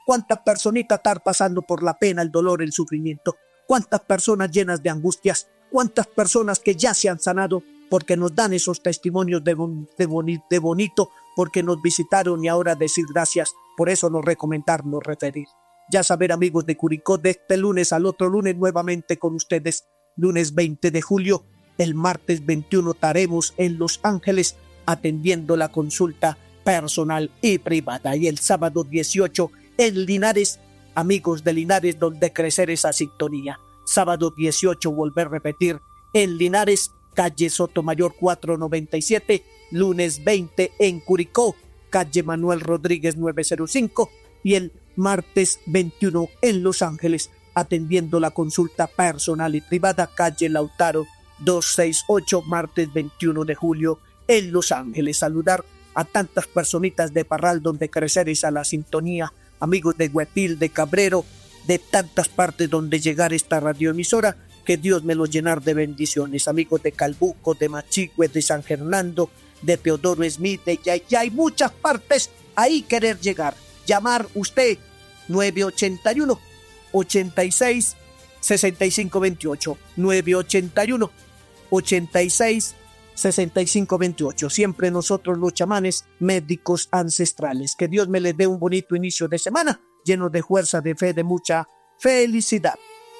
cuántas personitas están pasando por la pena, el dolor, el sufrimiento, cuántas personas llenas de angustias, cuántas personas que ya se han sanado porque nos dan esos testimonios de bonito, porque nos visitaron y ahora decir gracias, por eso nos recomendarnos referir. Ya saber, amigos de Curicó, de este lunes al otro lunes nuevamente con ustedes, lunes 20 de julio, el martes 21 estaremos en Los Ángeles atendiendo la consulta personal y privada, y el sábado 18 en Linares, amigos de Linares, donde crecer esa sintonía. Sábado 18, volver a repetir, en Linares, calle Sotomayor 497, lunes 20 en Curicó, calle Manuel Rodríguez 905, y el martes 21 en Los Ángeles, atendiendo la consulta personal y privada, calle Lautaro 268, martes 21 de julio en Los Ángeles. Saludar a tantas personitas de Parral, donde crecer es a la sintonía, amigos de Huepil, de Cabrero, de tantas partes donde llegar esta radioemisora, que Dios me lo llenar de bendiciones, amigos de Calbuco, de Machigüe, de San Fernando, de Teodoro Smith, de Yayay, muchas partes, ahí querer llegar. Llamar usted 981 86 65 28, 981 86 65 28. Siempre nosotros los chamanes médicos ancestrales. Que Dios me les dé un bonito inicio de semana, lleno de fuerza, de fe, de mucha felicidad.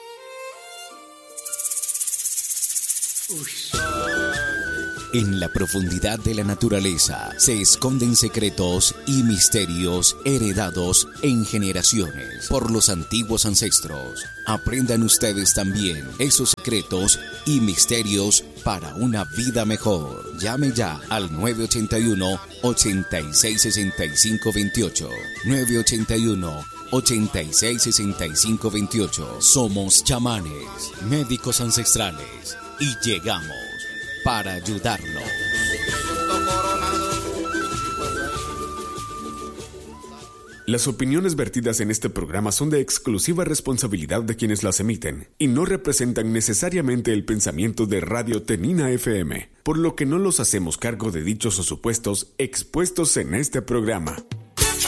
En la profundidad de la naturaleza se esconden secretos y misterios heredados en generaciones por los antiguos ancestros. Aprendan ustedes también esos secretos y misterios para una vida mejor. Llame ya al 981-866528. 981-866528. Somos chamanes, médicos ancestrales, y llegamos para ayudarlos. Las opiniones vertidas en este programa son de exclusiva responsabilidad de quienes las emiten y no representan necesariamente el pensamiento de Radio Tenina FM, por lo que no los hacemos cargo de dichos o supuestos expuestos en este programa.